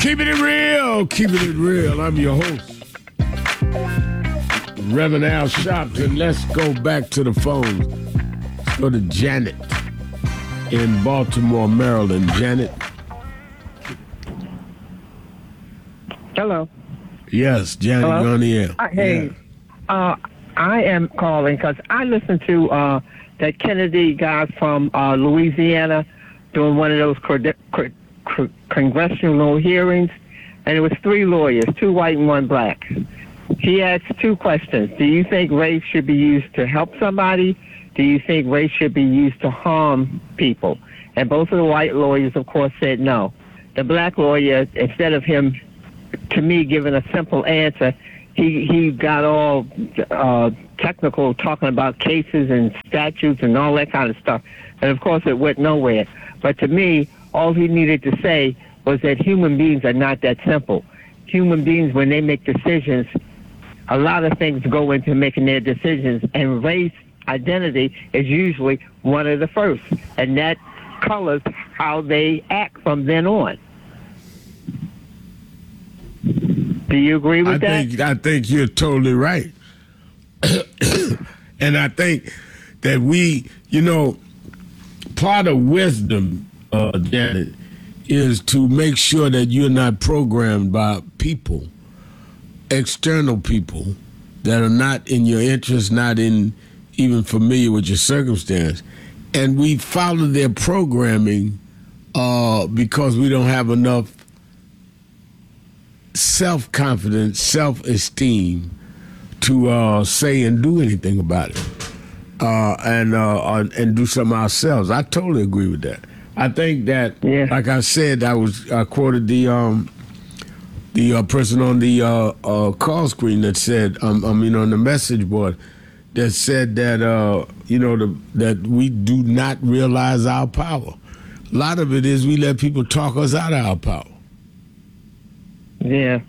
Keeping it real, keeping it real. I'm your host, Reverend Al Sharpton. Let's go back to the phones. Let's go to Janet in Baltimore, Maryland. Janet. Hello. Yes, Janet, Hello? you're on the air. Hey, I am calling because I listened to that Kennedy guy from Louisiana doing one of those congressional hearings, and it was 3 lawyers, 2 white and 1 black. He asked 2 questions. Do you think race should be used to help somebody? Do you think race should be used to harm people? And both of the white lawyers, of course, said no. The black lawyer, instead of him, to me, giving a simple answer, he got all technical, talking about cases and statutes and all that kind of stuff. And, of course, it went nowhere. But to me, all he needed to say was that human beings are not that simple. Human beings, when they make decisions, a lot of things go into making their decisions, and race identity is usually one of the first, and that colors how they act from then on. Do you agree with that? I think you're totally right. And I think that part of wisdom, Janet, is to make sure that you're not programmed by people, external people, that are not in your interest, not in even familiar with your circumstance. And we follow their programming because we don't have enough self-confidence, self-esteem to say and do anything about it, and do something ourselves. I totally agree with that. I think that, like I said, I quoted the person on the call screen that said, on the message board, that said that that we do not realize our power. A lot of it is we let people talk us out of our power. Yeah.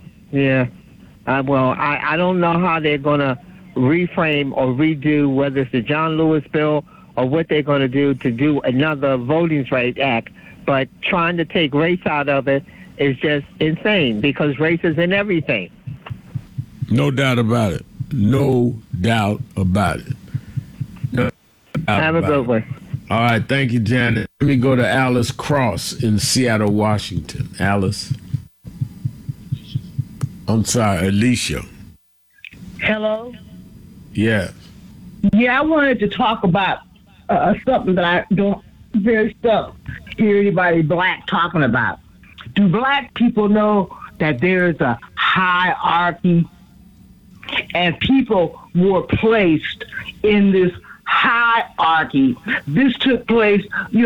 I don't know how they're going to reframe or redo, whether it's the John Lewis bill or what they're going to do another Voting Rights Act. But trying to take race out of it is just insane, because race is in everything. No doubt about it. No doubt about it. Have a good one. All right. Thank you, Janet. Let me go to Alice Cross in Seattle, Washington. Alice. I'm sorry, Alicia. Hello? Yes. Yeah, I wanted to talk about something that I don't very seldom hear anybody black talking about. Do black people know that there's a hierarchy, and people were placed in this hierarchy? This took place,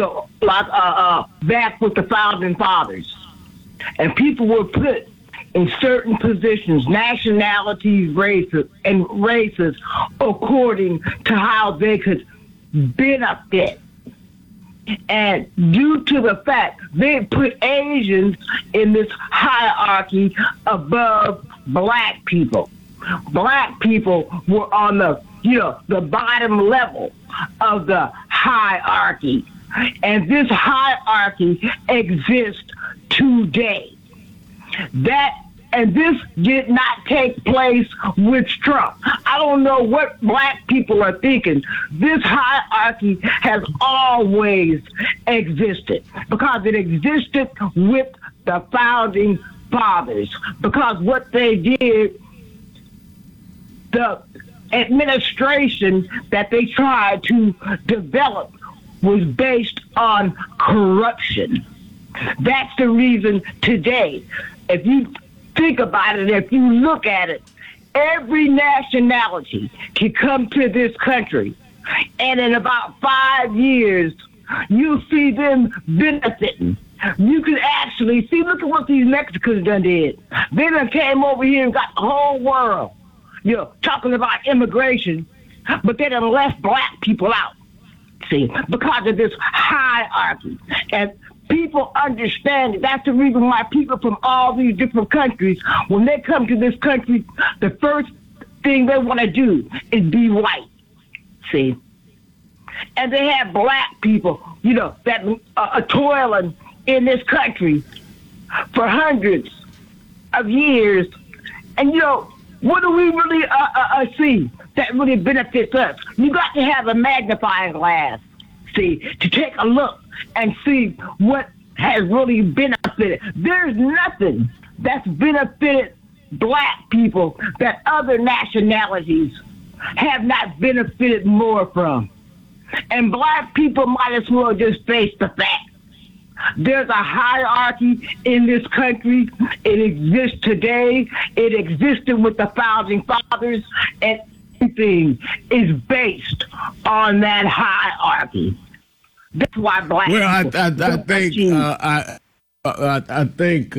back with the founding fathers, and people were put in certain positions, nationalities, races, according to how they could benefit. And due to the fact they put Asians in this hierarchy above black people. Black people were on the bottom level of the hierarchy. And this hierarchy exists today. And this did not take place with Trump. I don't know what black people are thinking. This hierarchy has always existed, because it existed with the founding fathers. Because what they did, the administration that they tried to develop was based on corruption. That's the reason today, if you think about it, if you look at it, every nationality can come to this country, and in about 5 years, you'll see them benefiting. You can actually see, look at what these Mexicans done did. They done came over here and got the whole world, talking about immigration, but they done left black people out, see, because of this hierarchy. And people understand it. That's the reason why people from all these different countries, when they come to this country, the first thing they want to do is be white, see. And they have black people, that are toiling in this country for hundreds of years. And what do we really see that really benefits us? You got to have a magnifying glass, see, to take a look and see what has really benefited. There's nothing that's benefited black people that other nationalities have not benefited more from. And black people might as well just face the fact. There's a hierarchy in this country. It exists today. It existed with the founding fathers, and everything is based on that hierarchy. That's why black people. I think,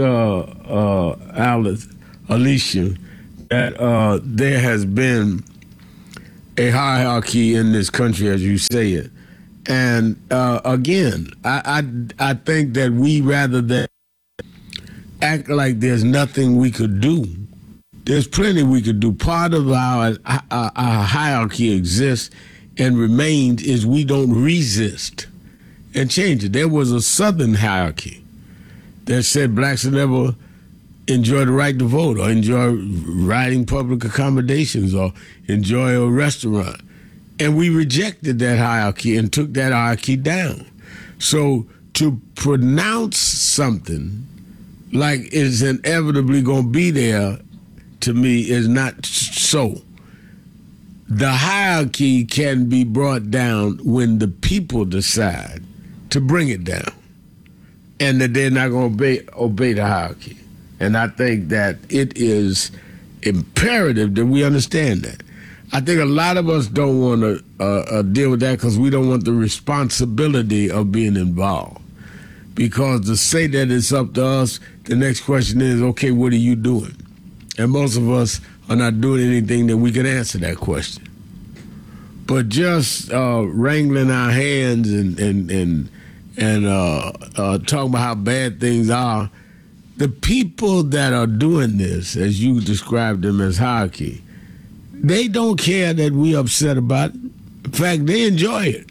Alicia, that there has been a hierarchy in this country, as you say it. And again, I think that we, rather than act like there's nothing we could do, there's plenty we could do. Part of our hierarchy exists and remains is we don't resist and change it. There was a Southern hierarchy that said blacks will never enjoy the right to vote or enjoy riding public accommodations or enjoy a restaurant. And we rejected that hierarchy and took that hierarchy down. So to pronounce something like it's inevitably going to be there, to me, is not so. The hierarchy can be brought down when the people decide to bring it down and that they're not going to obey the hierarchy. And I think that it is imperative that we understand that. I think a lot of us don't want to deal with that because we don't want the responsibility of being involved. Because to say that it's up to us, the next question is, okay, what are you doing? And most of us are not doing anything that we can answer that question. But just wrangling our hands and talking about how bad things are, the people that are doing this, as you described them as hierarchy, they don't care that we're upset about it. In fact, they enjoy it.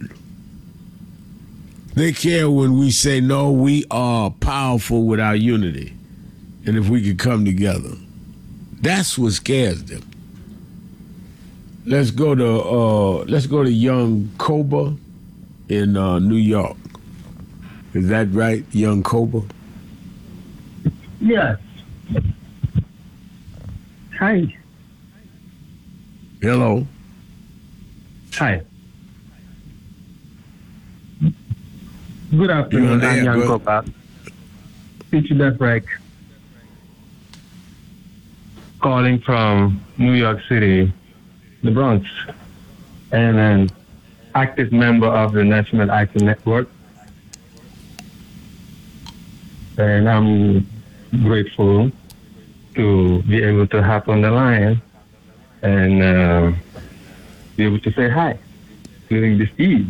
They care when we say, no, we are powerful with our unity. And if we could come together. That's what scares them. Let's go to young Koba in New York. Is that right, young Koba? Yes. Hi. Hello. Hi. Good afternoon. I'm Young Koba. Teacher Lefrek. Calling from New York City, the Bronx, and an active member of the National Action Network. And I'm grateful to be able to hop on the line and be able to say hi during this Eve.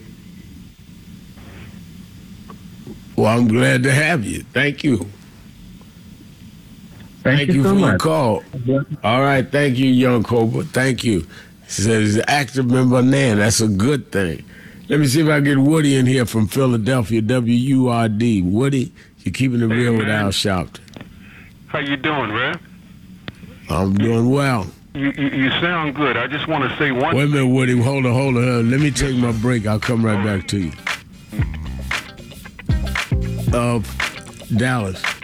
Well, I'm glad to have you. Thank you. Thank you for so your much. call. All right, thank you, young Cobra. Thank you. He says active member NAN. That's a good thing. Let me see if I get Woody in here from Philadelphia, WURD. Woody, you're keeping it real with Al Sharpton. How you doing, Rev? I'm doing well. You sound good. I just want to say one. Wait a minute, Woody. Hold on. Let me take my break. I'll come right back to you. Dallas.